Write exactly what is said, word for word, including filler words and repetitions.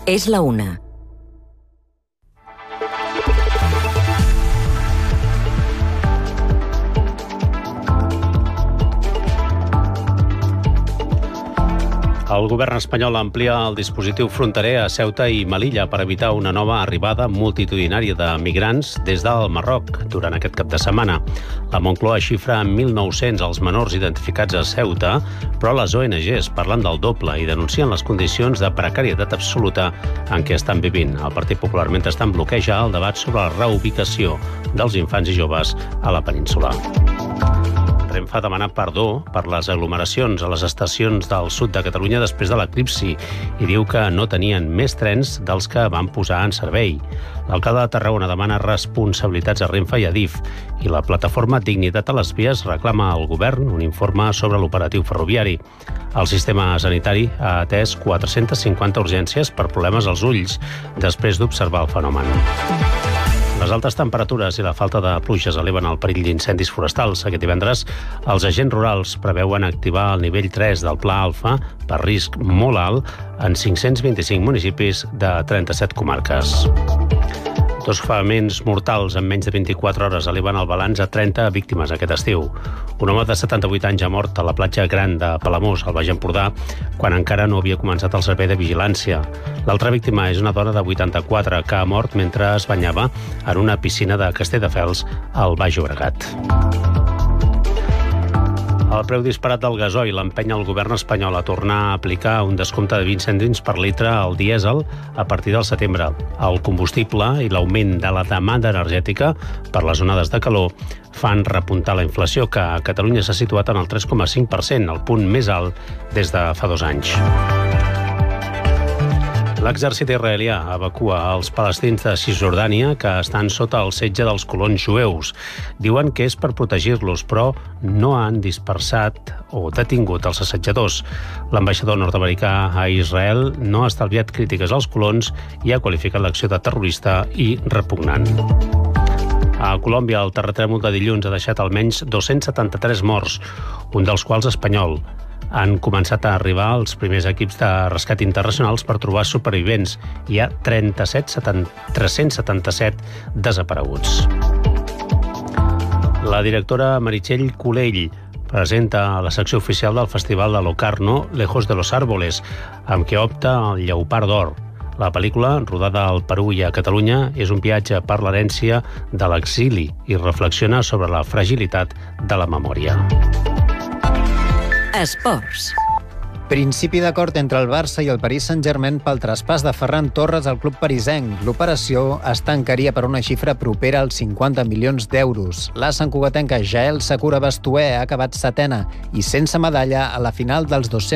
És la una. El govern espanyol amplia el dispositiu fronterer a Ceuta i Melilla per evitar una nova arribada multitudinària de migrants des del Marroc durant aquest cap de setmana. La Moncloa xifra en mil nou-cents els menors identificats a Ceuta, però les O N Ges parlen del doble i denuncien les condicions de precarietat absoluta en què estan vivint. El Partit Popular, mentrestant, bloqueja el debat sobre la reubicació dels infants i joves a la península. Renfe ha demanat perdó per les aglomeracions a les estacions del sud de Catalunya després de l'eclipsi i diu que no tenien més trens dels que van posar en servei. L'alcalde de Tarragona demana responsabilitats a Renfe i a Adif i la plataforma Dignitat a les Vies reclama al govern un informe sobre l'operatiu ferroviari. El sistema sanitari ha atès quatre-centes cinquanta urgències per problemes als ulls després d'observar el fenomen. Les altes temperatures i la falta de pluges eleven el perill d'incendis forestals. Aquest divendres, els agents rurals preveuen activar el nivell tres del Pla Alfa per risc molt alt en cinc-cents vint-i-cinc municipis de trenta-set comarques. Dos ofegaments mortals en menys de vint-i-quatre hores eleven el balanç a trenta víctimes aquest estiu. Un home de setanta-vuit anys ha mort a la platja Gran de Palamós, al Baix Empordà, quan encara no havia començat el servei de vigilància. L'altra víctima és una dona de vuitanta-quatre que ha mort mentre es banyava en una piscina de Castelldefels al Baix Llobregat. El preu disparat del gasoil l'empenya el govern espanyol a tornar a aplicar un descompte de vint cèntims per litre al dièsel a partir del setembre. El combustible i l'augment de la demanda energètica per les onades de calor fan repuntar la inflació, que a Catalunya s'ha situat en el tres coma cinc per cent, el punt més alt des de fa dos anys. L'exèrcit israelià evacua els palestins de Cisjordània que estan sota el setge dels colons jueus. Diuen que és per protegir-los, però no han dispersat o detingut els assetjadors. L'ambaixador nord-americà a Israel no ha estalviat crítiques als colons i ha qualificat l'acció de terrorista i repugnant. A Colòmbia, el terratrèmol de dilluns ha deixat almenys dos-cents setanta-tres morts, un dels quals espanyol. Han començat a arribar els primers equips de rescat internacionals per trobar supervivents. Hi ha trenta-set, tres-cents setanta-set desapareguts. La directora Meritxell Colell presenta a la secció oficial del Festival de Locarno Lejos de los Árboles, amb què opta el Lleopard d'Or. La pel·lícula, rodada al Perú i a Catalunya, és un viatge per l'herència de l'exili i reflexiona sobre la fragilitat de la memòria. Esports. Principi d'acord entre el Barça i el Paris Saint-Germain pel traspàs de Ferran Torres al club parisenc. L'operació es tancaria per una xifra propera als cinquanta milions d'euros. La santcugatenca Jael Sakura Bastué ha acabat setena i sense medalla a la final dels dos-cents